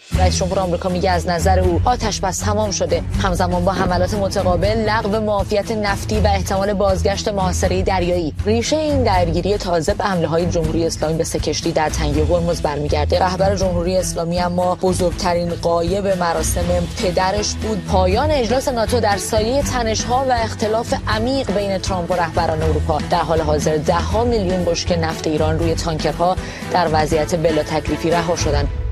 رئیس جمهور آمریکا میگه از نظر او آتش بس تمام شده. همزمان با حملات متقابل، لغو معافیت نفتی و احتمال بازگشت محاصره دریایی، ریشه این درگیری تازه به حمله‌های جمهوری اسلامی به سه کشتی در تنگه هرمز برمیگرده. رهبر جمهوری اسلامی اما بزرگترین غایب مراسم پدرش بود پایان اجلاس ناتو در سایه تنش‌ها و اختلاف عمیق بین ترامپ و رهبران اروپا. در حال حاضر 10 میلیون بشکه نفت ایران روی تانکرها در وضعیت بلا تکلیفی رها شدند.